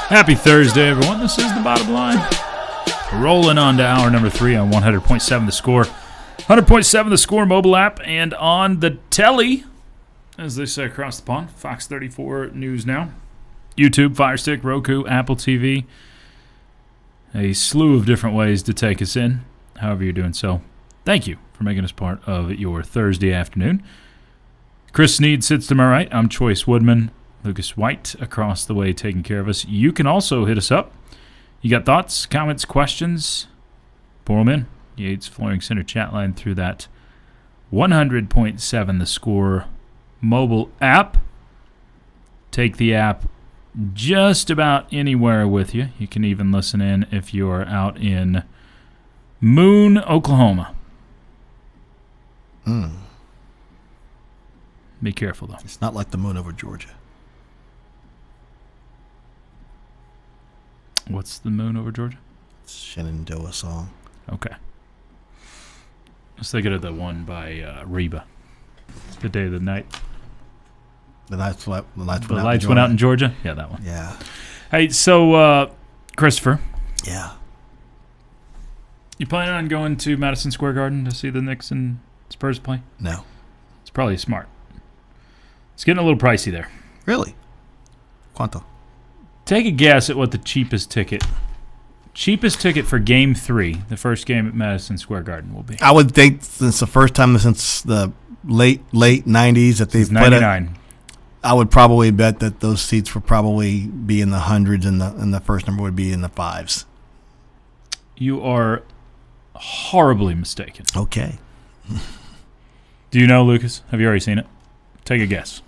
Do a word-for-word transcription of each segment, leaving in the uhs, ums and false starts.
Happy Thursday, everyone. This is The Bottom Line. Rolling on to hour number three on one hundred point seven The Score. one hundred point seven The Score mobile app and on the telly, as they say across the pond, Fox thirty-four News Now, YouTube, Fire Stick, Roku, Apple T V. A slew of different ways to take us in, however you're doing so. Thank you for making us part of your Thursday afternoon. Chris Sneed sits to my right. I'm Choice Woodman. Lucas White across the way taking care of us. You can also hit us up. You got thoughts, comments, questions? Pour them in. Yates Flooring Center chat line through that one hundred point seven The Score mobile app. Take the app just about anywhere with you. You can even listen in if you're out in Moon, Oklahoma. Mm. Be careful, though. It's not like the moon over Georgia. What's the moon over Georgia? It's Shenandoah song. Okay. I was thinking of the one by uh, Reba. The Day of the Night. The lights, the lights, the went, lights out went out in Georgia? Yeah, that one. Yeah. Hey, so, uh, Christopher. Yeah. You planning on going to Madison Square Garden to see the Knicks and Spurs play? No. It's probably smart. It's getting a little pricey there. Really? Quanto? Take a guess at what the cheapest ticket, cheapest ticket for Game Three, the first game at Madison Square Garden, will be. I would think since the first time since the late late nineties that they've played it. ninety-nine. I would probably bet that those seats would probably be in the hundreds, and the and the first number would be in the fives. You are horribly mistaken. Okay. Do you know, Lucas? Have you already seen it? Take a guess.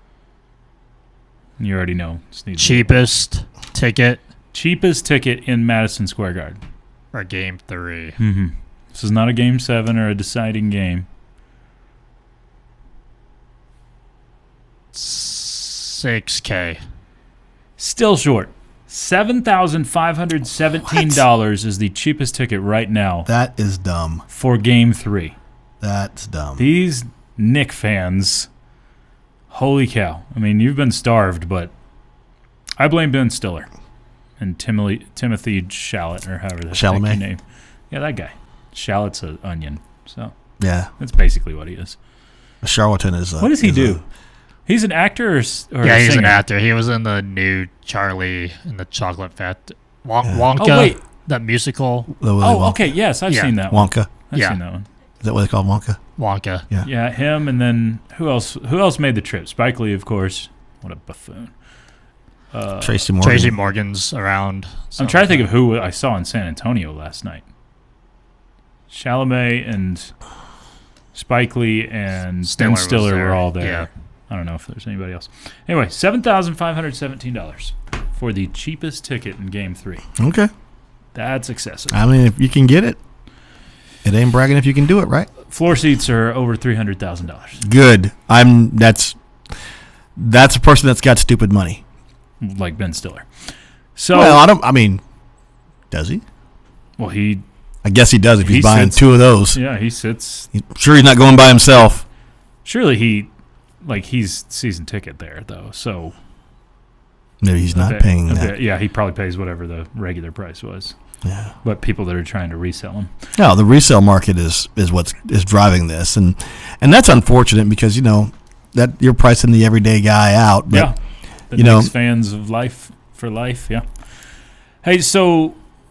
You already know. Cheapest ticket Cheapest ticket in Madison Square Garden. for Game Three. Mm-hmm. This is not a Game Seven or a deciding game. Six K. Still short. Seven thousand five hundred seventeen dollars is the cheapest ticket right now. That is dumb. For Game Three. That's dumb. These Knick fans. Holy cow. I mean, you've been starved, but I blame Ben Stiller and Timothy, Timothy Chalamet, or however the heck you name. Yeah, that guy. Shallot's an onion. So yeah. That's basically what he is. A charlatan is a, What does he is do? A, he's an actor or, or Yeah, a he's singer? an actor. He was in the new Charlie and the Chocolate Factory. Won- Yeah. Wonka. Oh, wait. That musical. the Willy Oh, Wonka. okay. Yes, I've Yeah. seen that one. Wonka. I've Yeah. seen that one. Is that what they call Wonka? Wonka. Yeah. Yeah, him, and then who else? Who else made the trip? Spike Lee, of course. What a buffoon. Uh, Tracy Morgan. Tracy Morgan's around. I'm trying to think of who I saw in San Antonio last night. Chalamet and Spike Lee and Stiller Ben was Stiller there. were all there. Yeah. I don't know if there's anybody else. Anyway, seven thousand five hundred seventeen dollars for the cheapest ticket in Game Three. Okay. That's excessive. I mean, if you can get it, it ain't bragging if you can do it, right? Floor seats are over three hundred thousand dollars. Good. I'm. That's. That's a person that's got stupid money. Like Ben Stiller. So, Well, I don't. I mean, does he? well, he, I guess he does if he's He buying sits- two of those. yeah, he sits. He- Sure, he's not going by himself. Surely he, like, he's season ticket there, though. So, Maybe he's a not bit- paying a that. bit- yeah, he probably pays whatever the regular price was. Yeah. But people that are trying to resell them. No, the resale market is is what's is driving this, and and that's unfortunate because you know that you're pricing the everyday guy out. But Yeah. The you know- Knicks fans of life for life, yeah. Hey, so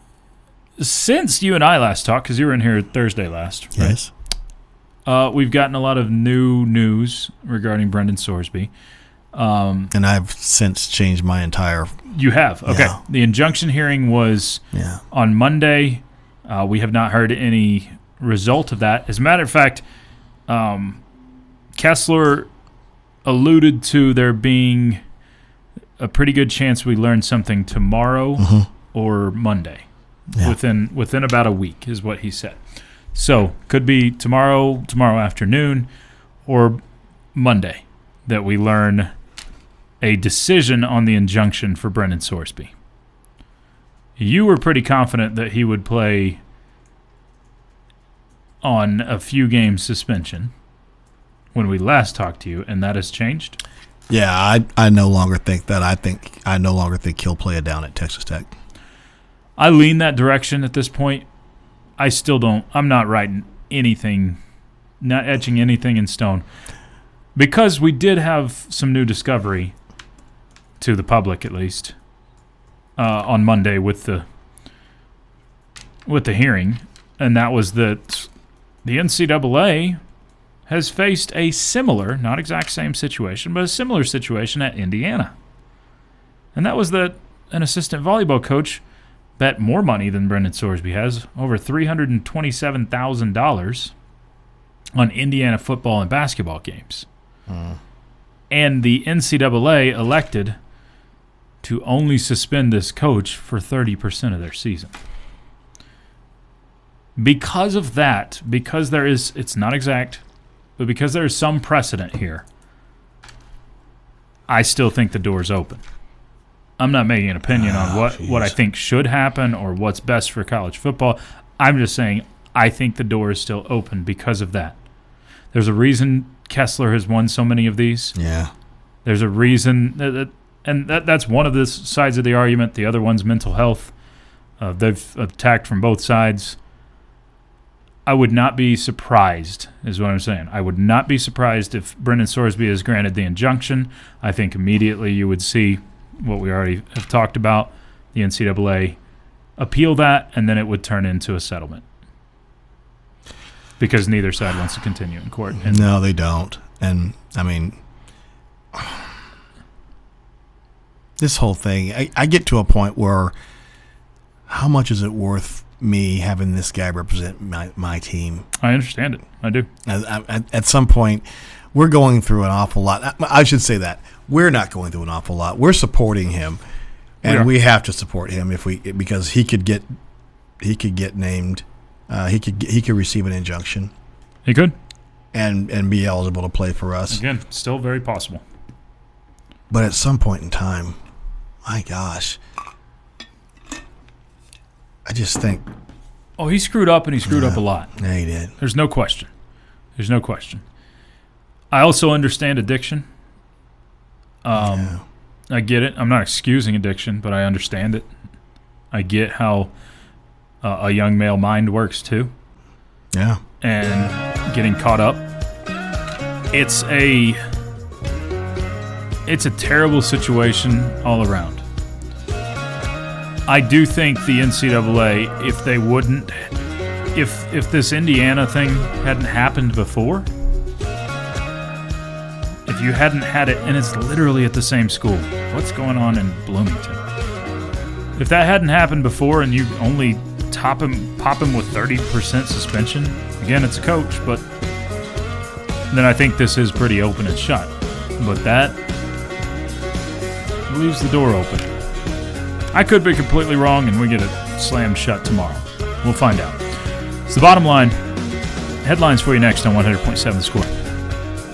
since you and I last talked, because you were in here Thursday last, right? yes, Uh, we've gotten a lot of new news regarding Brendan Sorsby. Um, and I've since changed my entire. you have. Okay. Yeah. The injunction hearing was Yeah. on Monday. Uh, we have not heard any result of that. As a matter of fact, um, Kessler alluded to there being a pretty good chance we learn something tomorrow Mhm. or Monday. Yeah. Within within about a week is what he said. So could be tomorrow, tomorrow afternoon, or Monday that we learn a decision on the injunction for Brendan Sorsby. You were pretty confident that he would play on a few games suspension when we last talked to you, and that has changed? Yeah, I I no longer think that. I think I no longer think he'll play it down at Texas Tech. I lean that direction at this point. I still don't. I'm not writing anything, not etching anything in stone, because we did have some new discovery to the public, at least, uh, on Monday with the with the hearing, and that was that the N C double A has faced a similar, not exact same situation, but a similar situation at Indiana. And that was that an assistant volleyball coach bet more money than Brendan Sorsby has, over three hundred twenty-seven thousand dollars on Indiana football and basketball games. Mm. And the N C double A elected to only suspend this coach for thirty percent of their season. Because of that, because there is, it's not exact, but because there is some precedent here, I still think the door's open. I'm not making an opinion oh, on what, what I think should happen or what's best for college football. I'm just saying I think the door is still open because of that. There's a reason Kessler has won so many of these. Yeah. There's a reason, that, that, and that, that's one of the sides of the argument. The other one's mental health. Uh, they've attacked from both sides. I would not be surprised, is what I'm saying. I would not be surprised if Brendan Sorsby is granted the injunction. I think immediately you would see what we already have talked about, the N C double A appeal that, and then it would turn into a settlement. Because neither side wants to continue in court. And no, they don't. And, I mean, this whole thing, I, I get to a point where how much is it worth me having this guy represent my, my team? I understand it. I do. At, at, at some point, we're going through an awful lot. I, I should say that. We're not going through an awful lot. We're supporting him, and we, we have to support him if we because he could get he could get named. Uh, he could he could receive an injunction. He could, and and be eligible to play for us. Again, still very possible. But at some point in time, my gosh, I just think. Oh, he screwed up, and he screwed yeah, up a lot. Yeah, he did. There's no question. There's no question. I also understand addiction. Um, yeah. I get it. I'm not excusing addiction, but I understand it. I get how uh, a young male mind works too. Yeah. And getting caught up. It's a it's a terrible situation all around. I do think the N C double A, if they wouldn't, if if this Indiana thing hadn't happened before, if you hadn't had it, and it's literally at the same school, what's going on in Bloomington? If that hadn't happened before and you only top him, pop him with thirty percent suspension, again, it's a coach, but then I think this is pretty open and shut. But that leaves the door open. I could be completely wrong, and we get it slammed shut tomorrow. We'll find out. It's the bottom line. Headlines for you next on one hundred point seven The Score.